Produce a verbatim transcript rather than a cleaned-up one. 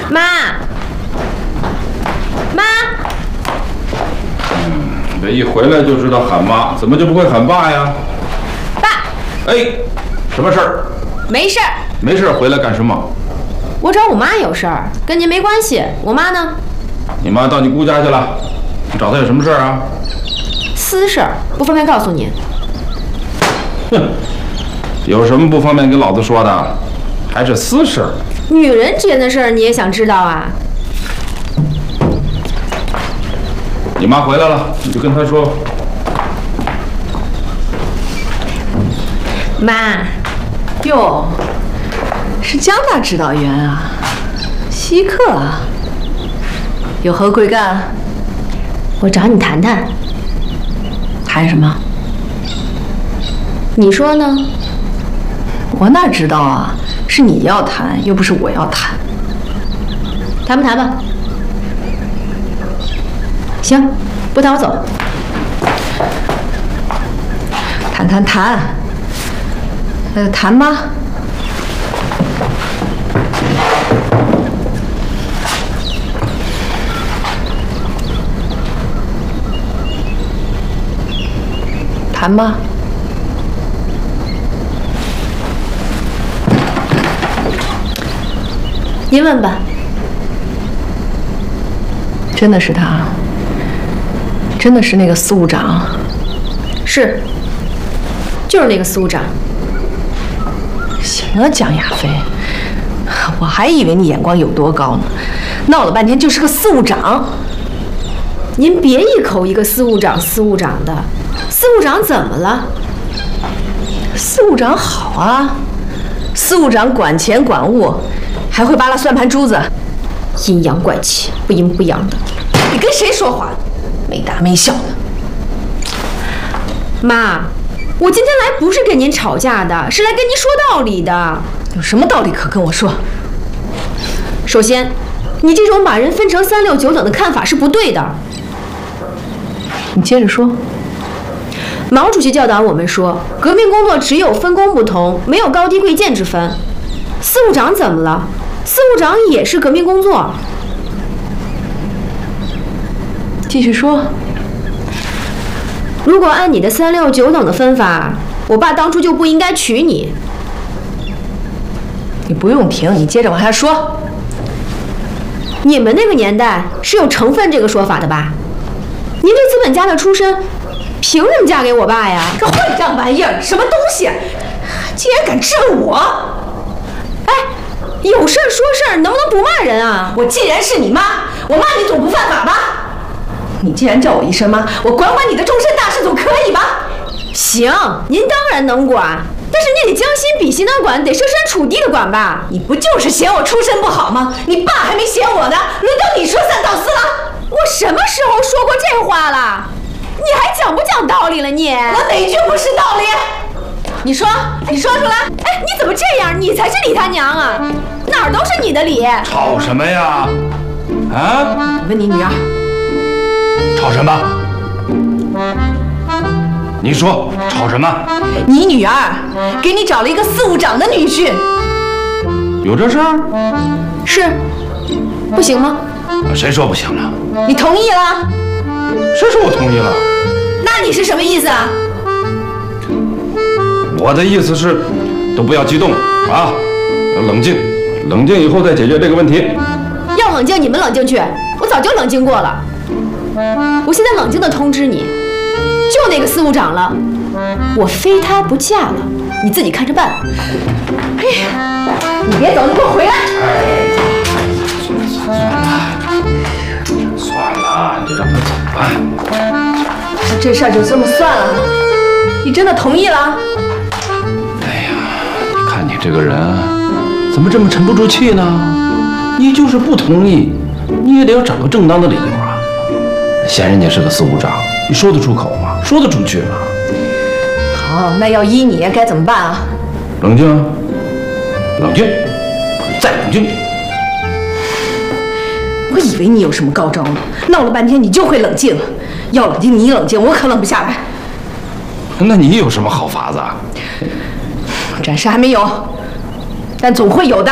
妈，妈。 嗯，这一回来就知道喊妈，怎么就不会喊爸呀？ 爸。 哎，什么事儿？ 没事儿。 没事儿，回来干什么？ 我找我妈有事儿，跟您没关系。我妈呢？ 你妈到你姑家去了，你找她有什么事儿啊？ 私事儿，不方便告诉您。 哼，有什么不方便跟老子说的？还是私事儿？ 女人之间的事儿你也想知道啊？ 你妈回来了，你就跟她说。 妈， 哟，是江大指导员啊，稀客啊，有何贵干？ 我找你谈谈。 谈什么？ 你说呢？ 我哪知道啊？是你要谈，又不是我要谈。 谈不谈吧？行，不谈我走。 谈谈谈，呃，谈吧。谈吧。 您问吧。 真的是他？真的是那个司务长？ 是，就是那个司务长。 行了，江亚飞，我还以为你眼光有多高呢，闹了半天就是个司务长。 您别一口一个司务长司务长的，司务长怎么了？ 司务长好啊，司务长管钱管物，还会扒拉算盘珠子， 阴阳怪气，不阴不阳的。 你跟谁说话？没大没小的。 妈，我今天来不是跟您吵架的，是来跟您说道理的。 有什么道理可跟我说？ 首先，你这种把人分成三六九等的看法是不对的。 你接着说。 毛主席教导我们说，革命工作只有分工不同，没有高低贵贱之分。司务长怎么了？司务长也是革命工作。 继续说。 如果按你的三六九等的分法，我爸当初就不应该娶你。 你不用停，你接着往下说。 你们那个年代是有成分这个说法的吧？您这资本家的出身，凭什么嫁给我爸呀？ 这坏账玩意儿，什么东西？竟然敢质问我！ 哎，有事儿说事儿，能不能不骂人啊？ 我既然是你妈，我骂你总不犯法吧？你既然叫我一声妈，我管管你的终身大事总可以吧？ 行，您当然能管，但是你得将心比心的管，得设身处地的管吧？ 你不就是嫌我出身不好吗？你爸还没嫌我呢，轮到你说三道四了？ 我什么时候说过这话了？你还讲不讲道理了你？ 我哪句不是道理？你说，你说出来。 哎，你怎么这样？你才是李他娘啊！哪儿都是你的理。 吵什么呀？啊？ 问你女儿。 吵什么？你说吵什么？ 你女儿给你找了一个司务长的女婿。 有这事儿？ 是，不行吗？ 谁说不行了？ 你同意了？ 谁说我同意了？ 那你是什么意思啊？ 我的意思是，都不要激动啊，要冷静，冷静以后再解决这个问题。 要冷静你们冷静去，我早就冷静过了。我现在冷静地通知你，就那个司务长了，我非他不嫁了，你自己看着办。 哎呀，你别走，你给我回来！ 哎，算了，算了，算了，你就让他走吧。 这事儿就这么算了？你真的同意了？ 哎呀，你看你这个人怎么这么沉不住气呢？你就是不同意，你也得要找个正当的理由啊。嫌人家是个司务长，你说得出口吗？说得出去吗？ 好，那要依你该怎么办啊？ 冷静啊，冷静，再冷静。 我以为你有什么高招呢，闹了半天你就会冷静。要冷静你冷静，我可冷不下来。 那你有什么好法子啊？ 暂时还没有，但总会有的。